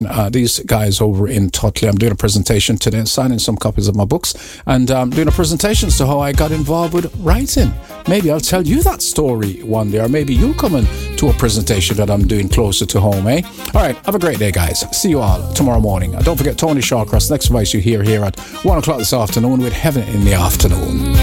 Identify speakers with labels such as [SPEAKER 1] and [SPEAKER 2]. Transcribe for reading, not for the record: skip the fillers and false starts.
[SPEAKER 1] These guys over in Tutley. I'm doing a presentation today, signing some copies of my books, and doing a presentation as to how I got involved with writing. Maybe I'll tell you that story one day, or maybe you'll come in to a presentation that I'm doing closer to home, eh? All right, have a great day, guys. See you all tomorrow morning. Don't forget Tony Shawcross, next voice you hear here at 1 o'clock this afternoon with Heaven in the Afternoon.